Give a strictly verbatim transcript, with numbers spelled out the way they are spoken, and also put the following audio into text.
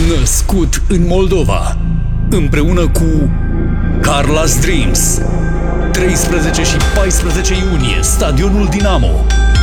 Născut în Moldova, împreună cu Carla's Dreams. treisprezece și paisprezece iunie, Stadionul Dinamo.